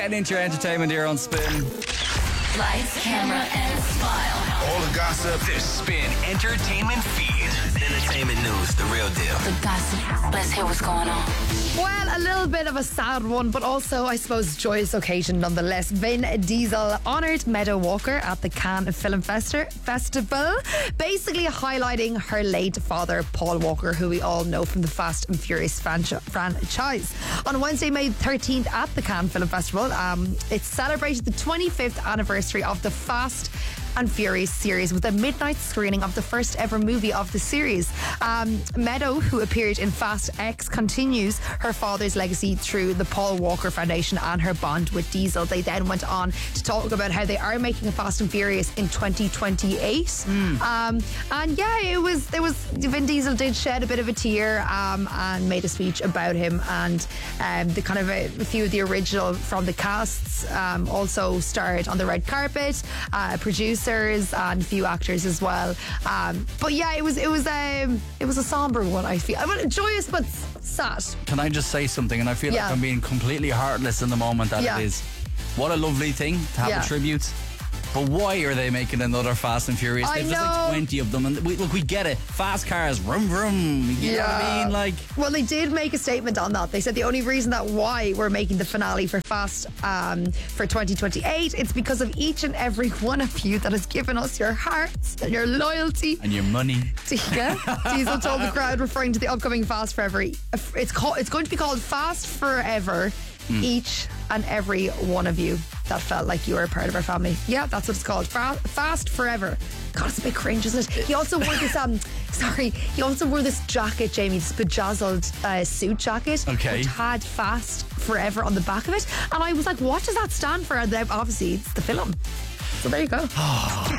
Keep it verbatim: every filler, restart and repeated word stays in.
And into your entertainment here on Spin. Lights, camera, and smile. All the gossip. The Spin Entertainment Feed. Entertainment news, the real deal. The gossip. Let's hear what's going on. Well, a little bit of a sad one, but also, I suppose, joyous occasion nonetheless. Vin Diesel honoured Meadow Walker at the Cannes Film Festi- Festival, basically highlighting her late father, Paul Walker, who we all know from the Fast and Furious franchi- franchise. On Wednesday, May thirteenth at the Cannes Film Festival, um, it celebrated the twenty-fifth anniversary of the Fast and Furious series with a midnight screening of the first ever movie of the series. Um, Meadow, who appeared in Fast X, continues her father's legacy through the Paul Walker Foundation and her bond with Diesel. They then went on to talk about how they are making a Fast and Furious in twenty twenty-eight. Mm. Um, and yeah, it was, it was, Vin Diesel did shed a bit of a tear um, and made a speech about him, and um, the kind of a, a few of the original from the casts um, also starred on the red carpet, uh, produced and a few actors as well. Um, but yeah, it was it was um, it was a somber one. I feel I mean, joyous but sad. Can I just say something? And I feel yeah. like I'm being completely heartless in the moment that yeah. it is. What a lovely thing to have yeah. a tribute. But why are they making another Fast and Furious? I There's know. like twenty of them, and we, look, we get it. Fast cars, vroom vroom. You yeah. know what I mean? Like, well, they did make a statement on that. They said the only reason that why we're making the finale for Fast um, for twenty twenty-eight, it's because of each and every one of you that has given us your hearts and your loyalty and your money. Yeah. Diesel told the crowd, referring to the upcoming Fast Forever. It's called. It's going to be called Fast Forever. Mm. Each and every one of you that felt like you were a part of our family. Yeah, that's what it's called. Fa- Fast Forever. God, it's a bit cringe, isn't it? He also wore this, um, sorry, he also wore this jacket, Jamie, this bedazzled uh, suit jacket, okay. which had Fast Forever on the back of it. And I was like, what does that stand for? And then obviously, it's the film. So there you go.